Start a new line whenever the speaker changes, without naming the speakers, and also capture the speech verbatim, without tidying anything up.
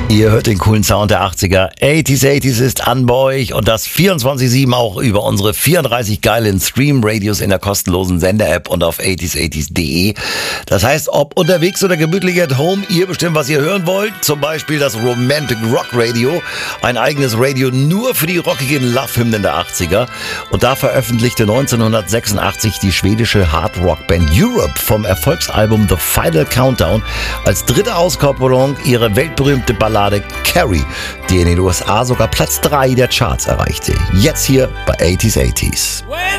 Ihr hört den coolen Sound der achtziger. achtziger achtziger ist an bei euch und das vierundzwanzig sieben auch über unsere vierunddreißig geilen Stream-Radios in der kostenlosen Sender-App und auf achtziger achtziger punkt de. Das heißt, ob unterwegs oder gemütlich at home, ihr bestimmt, was ihr hören wollt. Zum Beispiel das Romantic Rock Radio, ein eigenes Radio nur für die rockigen Love-Hymnen der achtziger. Und da veröffentlichte neunzehnhundertsechsundachtzig die schwedische Hard-Rock-Band Europe vom Erfolgsalbum The Final Countdown als dritte Auskopplung ihre weltberühmte Ballade Carrie, die in den U S A sogar Platz drei der Charts erreichte. Jetzt hier bei achtziger achtziger.